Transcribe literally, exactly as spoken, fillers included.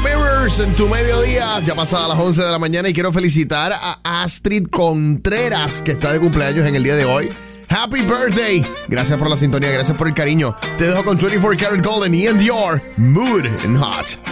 Mirrors en tu mediodía, ya pasada las once de la mañana, y quiero felicitar a Astrid Contreras, que está de cumpleaños en el día de hoy. Happy birthday. Gracias por la sintonía, gracias por el cariño. Te dejo con veinticuatro Karat Gold en Ian Dior, Mood and Hot.